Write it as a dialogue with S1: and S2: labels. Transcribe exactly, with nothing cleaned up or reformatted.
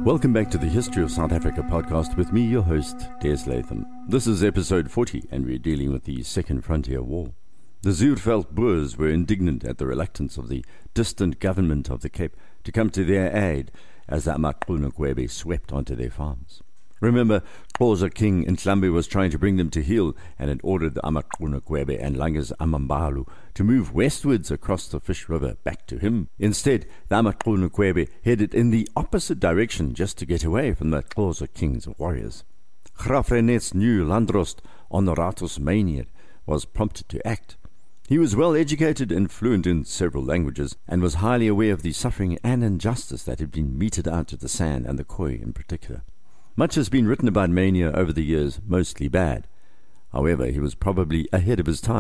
S1: Welcome back to the History of South Africa podcast with me, your host, Des Latham. This is episode forty, and we're dealing with the Second Frontier War. The Zuurveld Boers were indignant at the reluctance of the distant government of the Cape to come to their aid as the amaQuluNaQuebe swept onto their farms. Remember, Xhosa King Nhlambi was trying to bring them to heel and had ordered the amaQuluNaQuebe and Langas Amambalu to move westwards across the Fish River back to him. Instead, the amaQuluNaQuebe headed in the opposite direction just to get away from the Xhosa King's warriors. Graf Renet's new Landdrost, Honoratus Meinier, was prompted to act. He was well educated and fluent in several languages, and was highly aware of the suffering and injustice that had been meted out to the San and the Khoi in particular. Much has been written about Meinier over the years, mostly bad. However, he was probably ahead of his time.